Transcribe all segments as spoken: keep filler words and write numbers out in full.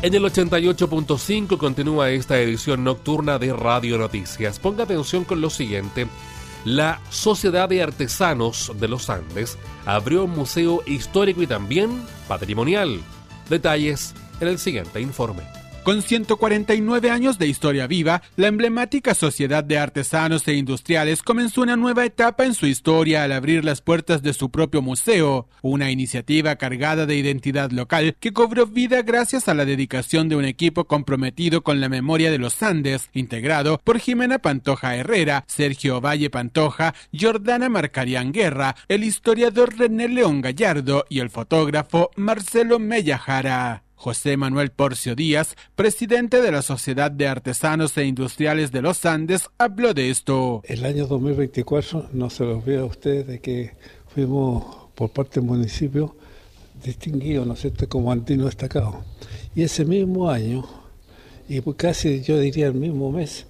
En el ochenta y ocho punto cinco continúa esta edición nocturna de Radio Noticias. Ponga atención con lo siguiente. La Sociedad de Artesanos de los Andes abrió un museo histórico y también patrimonial. Detalles en el siguiente informe. Con ciento cuarenta y nueve años de historia viva, la emblemática Sociedad de Artesanos e Industriales comenzó una nueva etapa en su historia al abrir las puertas de su propio museo, una iniciativa cargada de identidad local que cobró vida gracias a la dedicación de un equipo comprometido con la memoria de los Andes, integrado por Jimena Pantoja Herrera, Sergio Valle Pantoja, Jordana Marcarián Guerra, el historiador René León Gallardo y el fotógrafo Marcelo Mella Jara. José Manuel Porcio Díaz, presidente de la Sociedad de Artesanos e Industriales de los Andes, habló de esto. El año dos mil veinticuatro, no se los olvida a ustedes de que fuimos por parte del municipio distinguidos, ¿no es cierto?, como andino destacado. Y ese mismo año, y casi yo diría el mismo mes,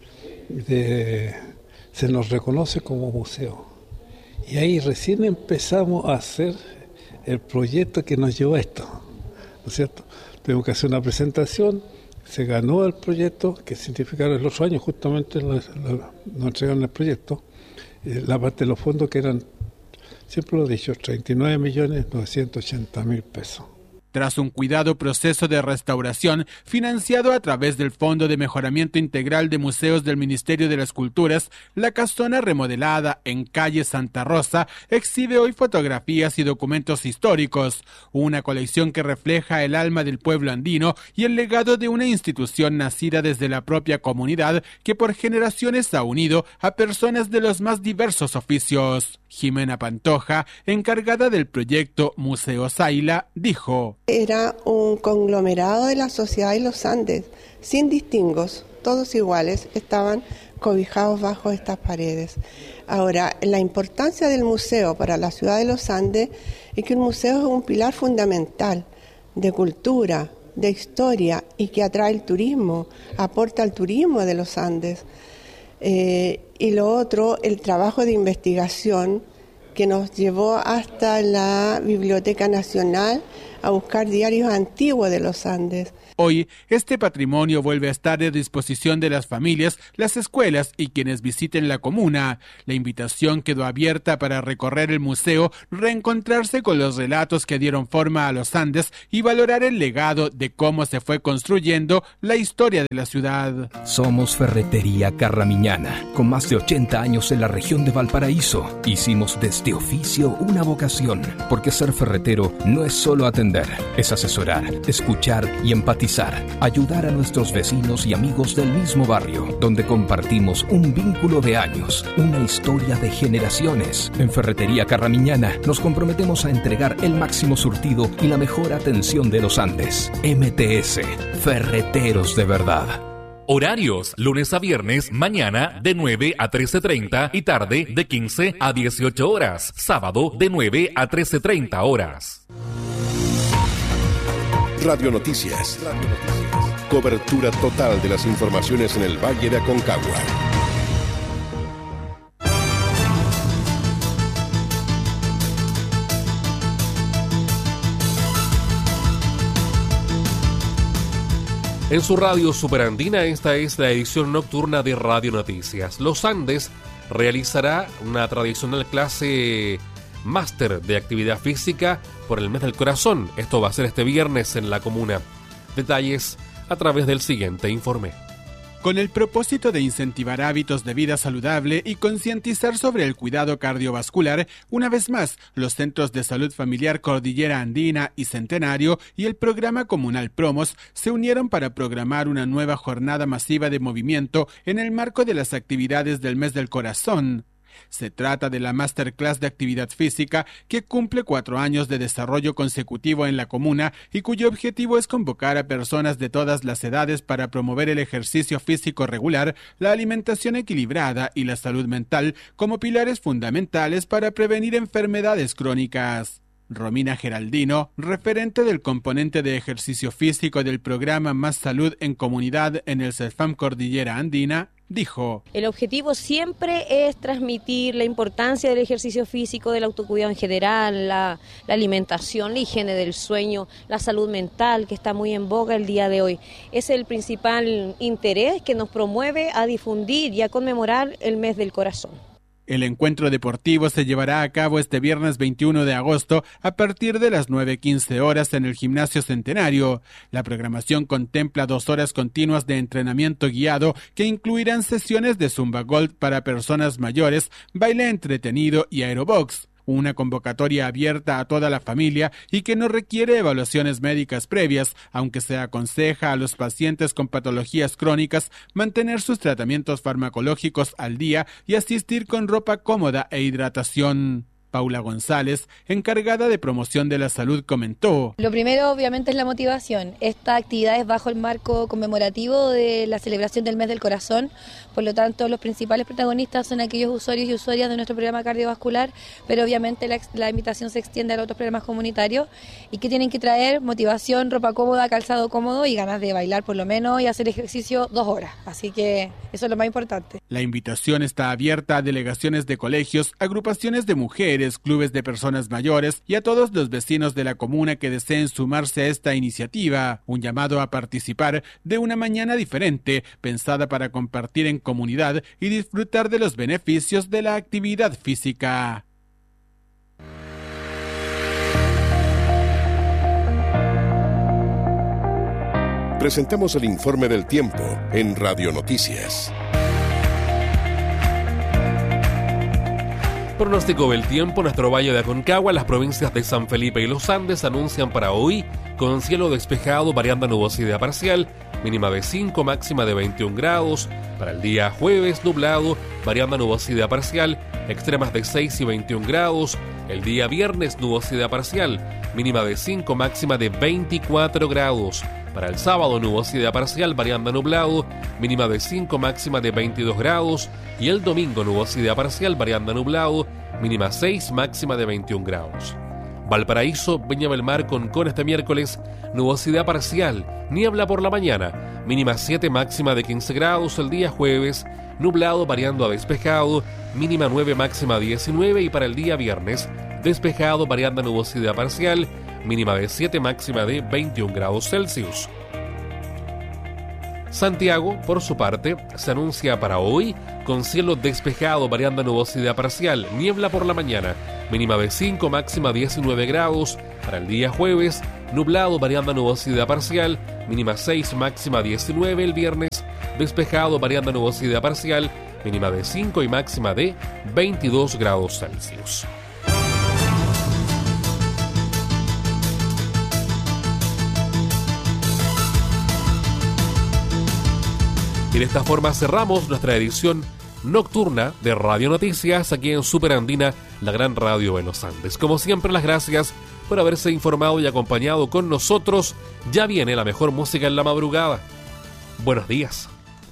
de, se nos reconoce como museo. Y ahí recién empezamos a hacer el proyecto que nos llevó a esto, ¿no es cierto? Tuvimos que hacer una presentación, se ganó el proyecto, que significa el otro año justamente lo, lo, nos entregaron el proyecto, eh, la parte de los fondos que eran, siempre lo he dicho, treinta y nueve millones novecientos ochenta mil pesos. Tras un cuidado proceso de restauración financiado a través del Fondo de Mejoramiento Integral de Museos del Ministerio de las Culturas, la casona remodelada en calle Santa Rosa exhibe hoy fotografías y documentos históricos, una colección que refleja el alma del pueblo andino y el legado de una institución nacida desde la propia comunidad que por generaciones ha unido a personas de los más diversos oficios. Jimena Pantoja, encargada del proyecto Museo Saila, dijo: Era un conglomerado de la sociedad de los Andes, sin distingos, todos iguales, estaban cobijados bajo estas paredes. Ahora, la importancia del museo para la ciudad de los Andes es que un museo es un pilar fundamental de cultura, de historia y que atrae el turismo, aporta al turismo de los Andes. Eh, y lo otro, el trabajo de investigación que nos llevó hasta la Biblioteca Nacional a buscar diarios antiguos de los Andes. Hoy, este patrimonio vuelve a estar a disposición de las familias, las escuelas y quienes visiten la comuna. La invitación quedó abierta para recorrer el museo, reencontrarse con los relatos que dieron forma a los Andes y valorar el legado de cómo se fue construyendo la historia de la ciudad. Somos Ferretería Carramiñana, con más de ochenta años en la región de Valparaíso. Hicimos de este oficio una vocación, porque ser ferretero no es solo atender, es asesorar, escuchar y empatizar. Ayudar a nuestros vecinos y amigos del mismo barrio, donde compartimos un vínculo de años, una historia de generaciones. En Ferretería Carramiñana nos comprometemos a entregar el máximo surtido y la mejor atención de los Andes. M T S, Ferreteros de verdad. Horarios, lunes a viernes, mañana de nueve a trece treinta y tarde de quince a dieciocho horas. Sábado de nueve a trece treinta horas. Radio Noticias. Radio Noticias. Cobertura total de las informaciones en el Valle de Aconcagua. En su radio superandina, esta es la edición nocturna de Radio Noticias. Los Andes realizará una tradicional clase máster de actividad física por el mes del corazón. Esto va a ser este viernes en la comuna. Detalles a través del siguiente informe. Con el propósito de incentivar hábitos de vida saludable y concientizar sobre el cuidado cardiovascular, una vez más, los Centros de Salud Familiar Cordillera Andina y Centenario y el Programa Comunal Promos se unieron para programar una nueva jornada masiva de movimiento en el marco de las actividades del Mes del Corazón. Se trata de la Masterclass de Actividad Física que cumple cuatro años de desarrollo consecutivo en la comuna y cuyo objetivo es convocar a personas de todas las edades para promover el ejercicio físico regular, la alimentación equilibrada y la salud mental como pilares fundamentales para prevenir enfermedades crónicas. Romina Geraldino, referente del componente de ejercicio físico del programa Más Salud en Comunidad en el CEFAM Cordillera Andina, dijo: el objetivo siempre es transmitir la importancia del ejercicio físico, del autocuidado en general, la, la alimentación, la higiene del sueño, la salud mental, que está muy en boga el día de hoy. Es el principal interés que nos promueve a difundir y a conmemorar el mes del corazón. El encuentro deportivo se llevará a cabo este viernes veintiuno de agosto a partir de las nueve quince horas en el Gimnasio Centenario. La programación contempla dos horas continuas de entrenamiento guiado que incluirán sesiones de Zumba Gold para personas mayores, baile entretenido y aerobox. Una convocatoria abierta a toda la familia y que no requiere evaluaciones médicas previas, aunque se aconseja a los pacientes con patologías crónicas mantener sus tratamientos farmacológicos al día y asistir con ropa cómoda e hidratación. Paula González, encargada de promoción de la salud, comentó: lo primero obviamente es la motivación. Esta actividad es bajo el marco conmemorativo de la celebración del mes del corazón, por lo tanto los principales protagonistas son aquellos usuarios y usuarias de nuestro programa cardiovascular, pero obviamente la, la invitación se extiende a los otros programas comunitarios y que tienen que traer motivación, ropa cómoda, calzado cómodo y ganas de bailar por lo menos y hacer ejercicio dos horas, así que eso es lo más importante. La invitación está abierta a delegaciones de colegios, agrupaciones de mujeres, clubes de personas mayores y a todos los vecinos de la comuna que deseen sumarse a esta iniciativa. Un llamado a participar de una mañana diferente, pensada para compartir en comunidad y disfrutar de los beneficios de la actividad física. Presentamos el informe del tiempo en Radio Noticias. Pronóstico del tiempo en nuestro Valle de Aconcagua. Las provincias de San Felipe y Los Andes anuncian para hoy con cielo despejado, variando nubosidad parcial, mínima de cinco, máxima de veintiún grados. Para el día jueves, nublado, variando nubosidad parcial, extremas de seis y veintiún grados. El día viernes, nubosidad parcial, mínima de cinco, máxima de veinticuatro grados. Para el sábado, nubosidad parcial, variando nublado, mínima de cinco, máxima de veintidós grados. Y el domingo, nubosidad parcial, variando nublado, mínima seis, máxima de veintiún grados. Valparaíso, Viña del Mar, Concón este miércoles, nubosidad parcial, niebla por la mañana, mínima siete, máxima de quince grados. El día jueves, nublado variando a despejado, mínima nueve, máxima diecinueve. Y para el día viernes, despejado variando a nubosidad parcial, mínima de siete, máxima de veintiún grados Celsius. Santiago, por su parte, se anuncia para hoy con cielo despejado variando a nubosidad parcial, niebla por la mañana, mínima de cinco, máxima diecinueve grados. Para el día jueves, nublado variando a nubosidad parcial, mínima seis, máxima diecinueve. El viernes, despejado variando a nubosidad parcial, mínima de cinco y máxima de veintidós grados Celsius. Y de esta forma cerramos nuestra edición nocturna de Radio Noticias aquí en Superandina, la gran radio de los Andes. Como siempre, las gracias por haberse informado y acompañado con nosotros. Ya viene la mejor música en la madrugada. Buenos días.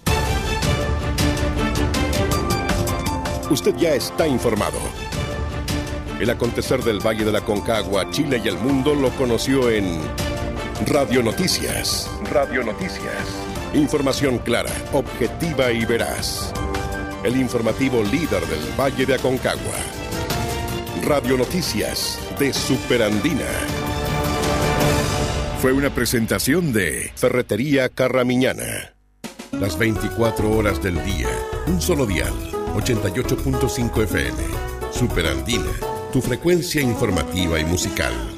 Usted ya está informado. El acontecer del Valle de la Aconcagua, Chile y el mundo lo conoció en Radio Noticias. Radio Noticias. Información clara, objetiva y veraz. El informativo líder del Valle de Aconcagua. Radio Noticias de Superandina. Fue una presentación de Ferretería Carramiñana. Las veinticuatro horas del día. Un solo dial. ochenta y ocho punto cinco F M. Superandina. Tu frecuencia informativa y musical.